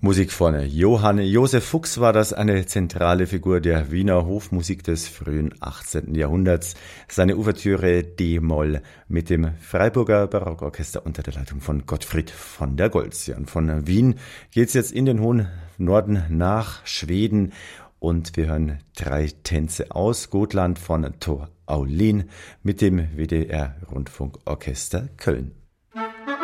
Musik von Johann Josef Fuchs war das, eine zentrale Figur der Wiener Hofmusik des frühen 18. Jahrhunderts. Seine Ouvertüre D-Moll mit dem Freiburger Barockorchester unter der Leitung von Gottfried von der Goltz. Ja, und von Wien geht's jetzt in den hohen Norden nach Schweden und wir hören 3 Tänze aus Gotland von Tor Aulin mit dem WDR Rundfunkorchester Köln.